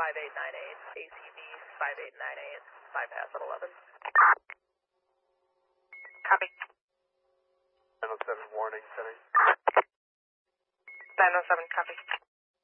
5898, ACV 5898, bypass at 11. Copy. 907 warning, setting. 907, copy.